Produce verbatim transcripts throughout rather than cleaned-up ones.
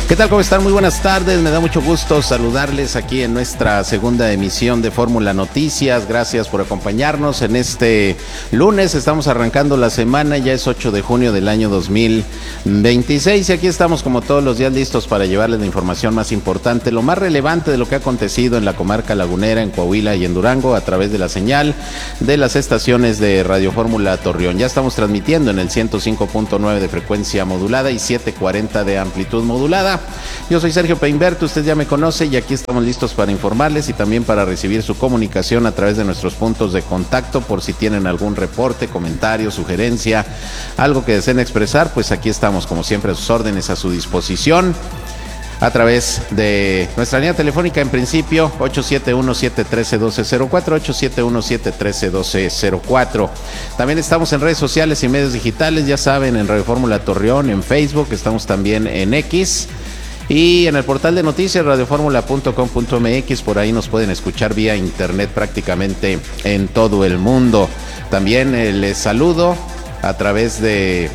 ¿Qué tal? ¿Cómo están? Muy buenas tardes. Me da mucho gusto saludarles aquí en nuestra segunda emisión de Fórmula Noticias. Gracias por acompañarnos en este lunes. Estamos arrancando la semana, ya es ocho de junio del año dos mil veintiséis y aquí estamos como todos los días listos para llevarles la información más importante, lo más relevante de lo que ha acontecido en la comarca lagunera, en Coahuila y en Durango a través de la señal de las estaciones de Radio Fórmula Torreón. Ya estamos transmitiendo en el ciento cinco punto nueve de frecuencia modulada y setecientos cuarenta de amplitud modulada. Yo soy Sergio Peinberto, usted ya me conoce y aquí estamos listos para informarles y también para recibir su comunicación a través de nuestros puntos de contacto por si tienen algún reporte, comentario, sugerencia, algo que deseen expresar, pues aquí estamos como siempre a sus órdenes, a su disposición a través de nuestra línea telefónica en principio ocho siete uno, siete uno tres, uno dos cero cuatro, ocho siete uno, siete uno tres, uno dos cero cuatro. También estamos en redes sociales y medios digitales, ya saben, en Radio Fórmula Torreón, en Facebook, estamos también en X y en el portal de noticias radio fórmula punto com punto m x, por ahí nos pueden escuchar vía internet prácticamente en todo el mundo. También eh, les saludo a través de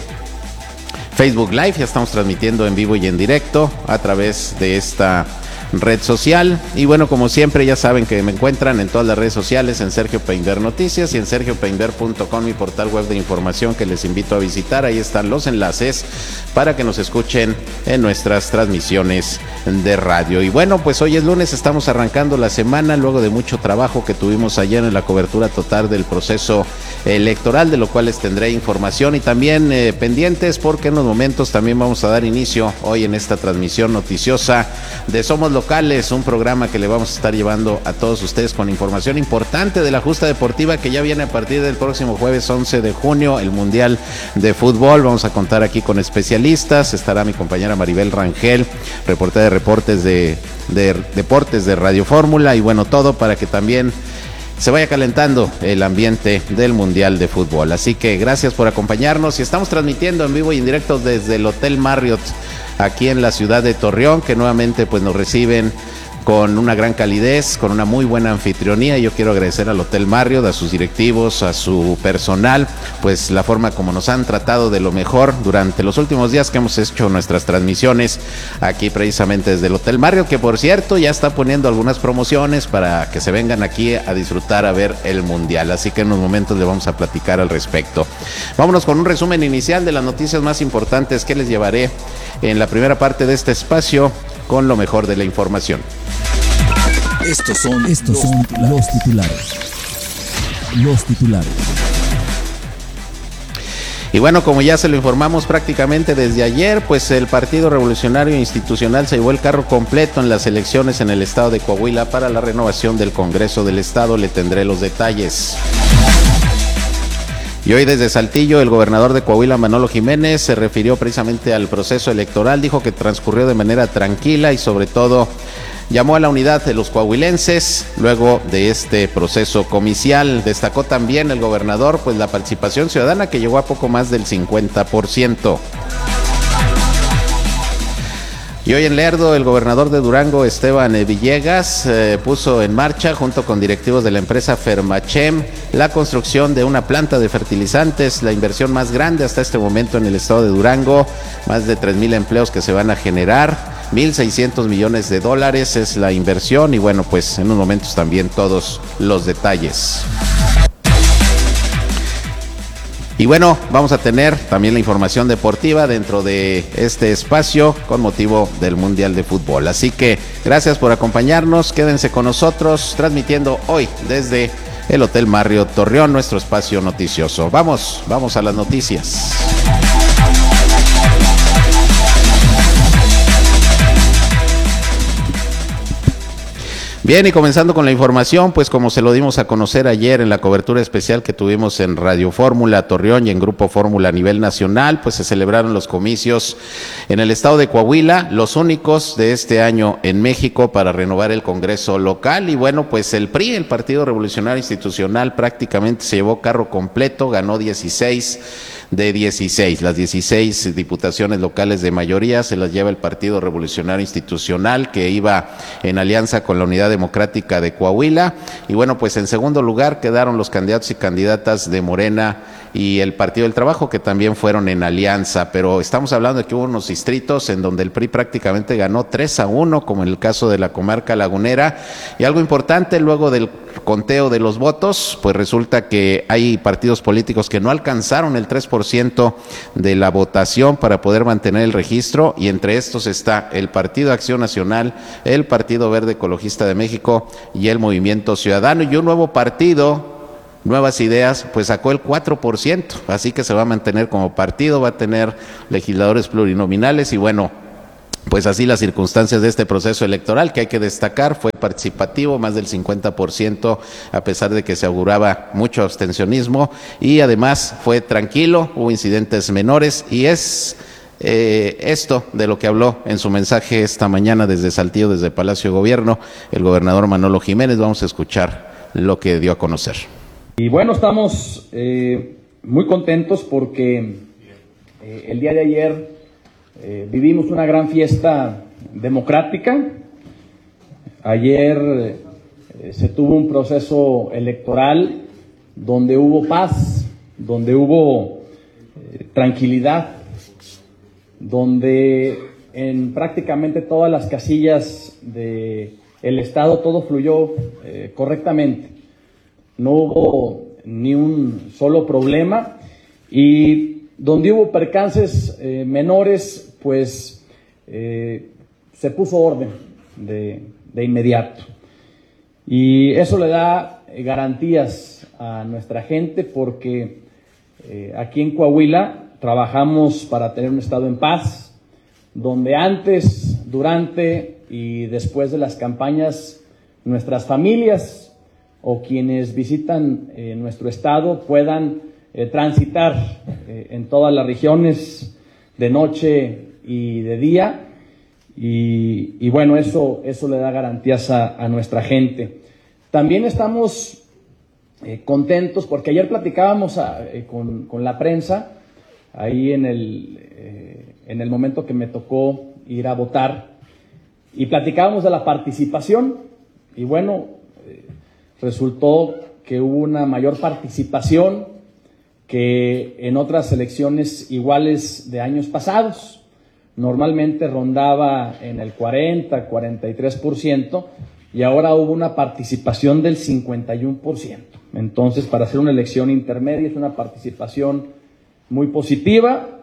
Facebook Live, ya estamos transmitiendo en vivo y en directo a través de esta red social. Y bueno, como siempre, ya saben que me encuentran en todas las redes sociales en Sergio Peinber Noticias y en sergio peinber punto com, mi portal web de información que les invito a visitar. Ahí están los enlaces para que nos escuchen en nuestras transmisiones de radio. Y bueno, pues hoy es lunes, estamos arrancando la semana luego de mucho trabajo que tuvimos ayer en la cobertura total del proceso electoral, de lo cual les tendré información y también eh, pendientes, porque en unos momentos también vamos a dar inicio hoy en esta transmisión noticiosa de Somos Locales, un programa que le vamos a estar llevando a todos ustedes con información importante de la justa deportiva que ya viene a partir del próximo jueves once de junio, el Mundial de Fútbol. Vamos a contar aquí con especialistas, estará mi compañera Maribel Rangel, reportera de reportes de, de deportes de Radio Fórmula, y bueno, todo para que también se vaya calentando el ambiente del Mundial de Fútbol. Así que gracias por acompañarnos y estamos transmitiendo en vivo y en directo desde el Hotel Marriott aquí en la ciudad de Torreón, que nuevamente pues nos reciben con una gran calidez, con una muy buena anfitrionía. Yo quiero agradecer al Hotel Marriott, a sus directivos, a su personal, pues la forma como nos han tratado de lo mejor durante los últimos días que hemos hecho nuestras transmisiones aquí precisamente desde el Hotel Marriott, que por cierto ya está poniendo algunas promociones para que se vengan aquí a disfrutar, a ver el Mundial, así que en unos momentos le vamos a platicar al respecto. Vámonos con un resumen inicial de las noticias más importantes que les llevaré en la primera parte de este espacio con lo mejor de la información. Estos son, Estos son los titulares. Los titulares. Y bueno, como ya se lo informamos prácticamente desde ayer, pues el Partido Revolucionario Institucional se llevó el carro completo en las elecciones en el estado de Coahuila para la renovación del Congreso del Estado. Le tendré los detalles. Y hoy desde Saltillo, el gobernador de Coahuila, Manolo Jiménez, se refirió precisamente al proceso electoral. Dijo que transcurrió de manera tranquila y sobre todo llamó a la unidad de los coahuilenses luego de este proceso comicial. Destacó también el gobernador pues la participación ciudadana, que llegó a poco más del cincuenta por ciento. Y hoy en Lerdo, el gobernador de Durango, Esteban Villegas, eh, puso en marcha, junto con directivos de la empresa Fermachem, la construcción de una planta de fertilizantes, la inversión más grande hasta este momento en el estado de Durango, más de tres mil empleos que se van a generar, mil seiscientos millones de dólares es la inversión, y bueno, pues en unos momentos también todos los detalles. Y bueno, vamos a tener también la información deportiva dentro de este espacio con motivo del Mundial de Fútbol. Así que gracias por acompañarnos, quédense con nosotros transmitiendo hoy desde el Hotel Marriott Torreón, nuestro espacio noticioso. Vamos, vamos a las noticias. Bien, y comenzando con la información, pues como se lo dimos a conocer ayer en la cobertura especial que tuvimos en Radio Fórmula Torreón y en Grupo Fórmula a nivel nacional, pues se celebraron los comicios en el estado de Coahuila, los únicos de este año en México para renovar el Congreso local. Y bueno, pues el P R I, el Partido Revolucionario Institucional, prácticamente se llevó carro completo, ganó dieciséis de dieciséis. Las dieciséis diputaciones locales de mayoría se las lleva el Partido Revolucionario Institucional, que iba en alianza con la Unidad Democrática de Coahuila. Y bueno, pues en segundo lugar quedaron los candidatos y candidatas de Morena y el Partido del Trabajo, que también fueron en alianza, pero estamos hablando de que hubo unos distritos en donde el P R I prácticamente ganó tres a uno, como en el caso de la comarca lagunera. Y algo importante, luego del conteo de los votos, pues resulta que hay partidos políticos que no alcanzaron el tres por ciento de la votación para poder mantener el registro, y entre estos está el Partido Acción Nacional, el Partido Verde Ecologista de México y el Movimiento Ciudadano, y un nuevo partido, Nuevas Ideas, pues sacó el cuatro por ciento, así que se va a mantener como partido, va a tener legisladores plurinominales. Y bueno, pues así las circunstancias de este proceso electoral, que hay que destacar, fue participativo, más del cincuenta por ciento, a pesar de que se auguraba mucho abstencionismo, y además fue tranquilo, hubo incidentes menores, y es eh, esto de lo que habló en su mensaje esta mañana desde Saltillo, desde Palacio de Gobierno, el gobernador Manolo Jiménez. Vamos a escuchar lo que dio a conocer. Y bueno, estamos eh, muy contentos porque eh, el día de ayer eh, vivimos una gran fiesta democrática. Ayer eh, se tuvo un proceso electoral donde hubo paz, donde hubo eh, tranquilidad, donde en prácticamente todas las casillas del estado todo fluyó eh, correctamente. No hubo ni un solo problema, y donde hubo percances eh, menores, pues eh, se puso orden de, de inmediato. Y eso le da eh, garantías a nuestra gente, porque eh, aquí en Coahuila trabajamos para tener un estado en paz, donde antes, durante y después de las campañas, nuestras familias o quienes visitan eh, nuestro estado puedan eh, transitar eh, en todas las regiones de noche y de día, y, y bueno, eso, eso le da garantías a, a nuestra gente. También estamos eh, contentos porque ayer platicábamos a, eh, con, con la prensa, ahí en el, eh, en el momento que me tocó ir a votar, y platicábamos de la participación, y bueno, resultó que hubo una mayor participación que en otras elecciones iguales de años pasados. Normalmente rondaba en el cuarenta, cuarenta y tres por ciento, y ahora hubo una participación del cincuenta y uno por ciento. Entonces, para hacer una elección intermedia es una participación muy positiva.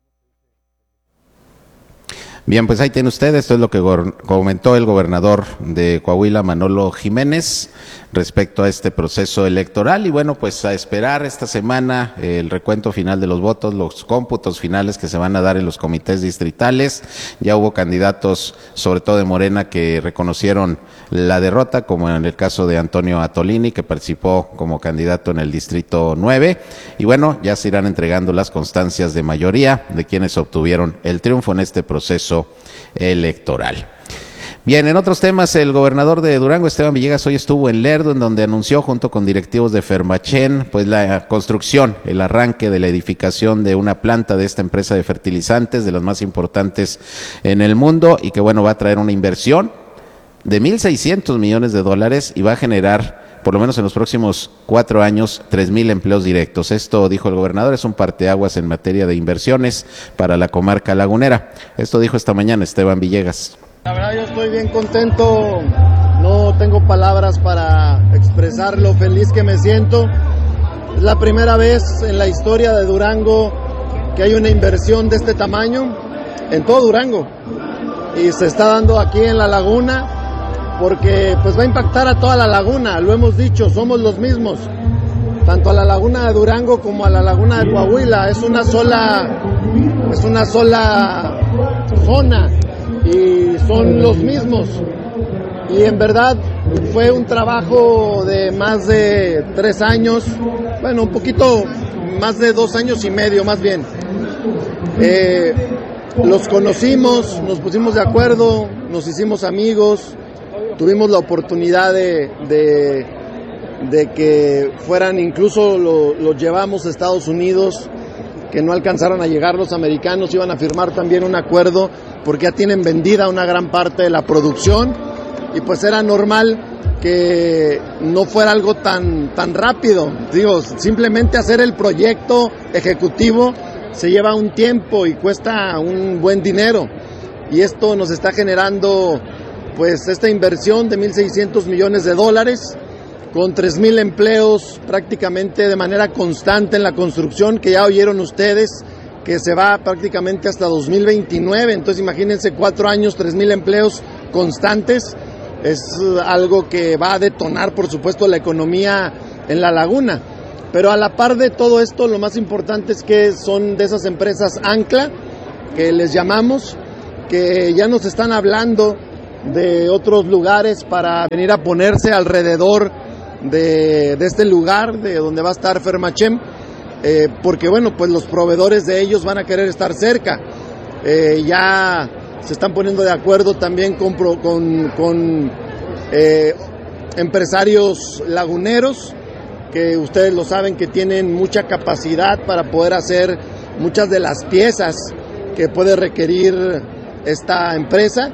Bien, pues ahí tiene usted, esto es lo que comentó el gobernador de Coahuila, Manolo Jiménez, respecto a este proceso electoral. Y bueno, pues a esperar esta semana eh, el recuento final de los votos, los cómputos finales que se van a dar en los comités distritales. Ya hubo candidatos, sobre todo de Morena, que reconocieron la derrota, como en el caso de Antonio Atolini, que participó como candidato en el distrito nueve. Y bueno, ya se irán entregando las constancias de mayoría de quienes obtuvieron el triunfo en este proceso electoral. Bien, en otros temas, el gobernador de Durango, Esteban Villegas, hoy estuvo en Lerdo, en donde anunció junto con directivos de Fermachén, pues la construcción, el arranque de la edificación de una planta de esta empresa de fertilizantes, de las más importantes en el mundo, y que bueno, va a traer una inversión de mil seiscientos millones de dólares y va a generar, por lo menos en los próximos cuatro años, tres mil empleos directos. Esto, dijo el gobernador, es un parteaguas en materia de inversiones para la comarca lagunera. Esto dijo esta mañana Esteban Villegas. La verdad, yo estoy bien contento, no tengo palabras para expresar lo feliz que me siento. Es la primera vez en la historia de Durango que hay una inversión de este tamaño en todo Durango, y se está dando aquí en la laguna, porque pues va a impactar a toda la laguna. Lo hemos dicho, somos los mismos, tanto a la laguna de Durango como a la laguna de Coahuila. Es una sola, es una sola zona y son los mismos, y en verdad fue un trabajo de más de tres años, bueno, un poquito más de dos años y medio más bien. Eh, los conocimos, nos pusimos de acuerdo, nos hicimos amigos, tuvimos la oportunidad de, de, de que fueran, incluso lo, los llevamos a Estados Unidos que no alcanzaron a llegar los americanos, iban a firmar también un acuerdo porque ya tienen vendida una gran parte de la producción y pues era normal que no fuera algo tan, tan rápido. Digo, simplemente hacer el proyecto ejecutivo se lleva un tiempo y cuesta un buen dinero y esto nos está generando pues esta inversión de mil seiscientos millones de dólares con tres mil empleos prácticamente de manera constante en la construcción, que ya oyeron ustedes, que se va prácticamente hasta dos mil veintinueve, entonces imagínense cuatro años, tres mil empleos constantes, es algo que va a detonar por supuesto la economía en la laguna, pero a la par de todo esto lo más importante es que son de esas empresas ancla, que les llamamos, que ya nos están hablando de otros lugares para venir a ponerse alrededor De, de este lugar de donde va a estar Fermachem, eh, porque bueno, pues los proveedores de ellos van a querer estar cerca, eh, ya se están poniendo de acuerdo también con, con, con eh, empresarios laguneros, que ustedes lo saben que tienen mucha capacidad para poder hacer muchas de las piezas que puede requerir esta empresa.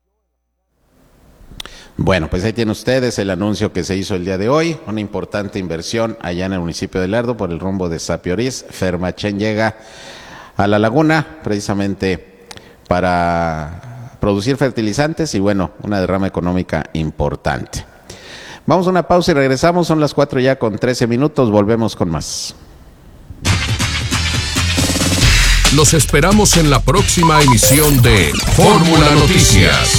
Bueno, pues ahí tienen ustedes el anuncio que se hizo el día de hoy, una importante inversión allá en el municipio de Lerdo por el rumbo de Sapiorís. Fermachem llega a la laguna precisamente para producir fertilizantes y bueno, una derrama económica importante. Vamos a una pausa y regresamos, son las cuatro ya con trece minutos, volvemos con más. Los esperamos en la próxima emisión de Fórmula Noticias.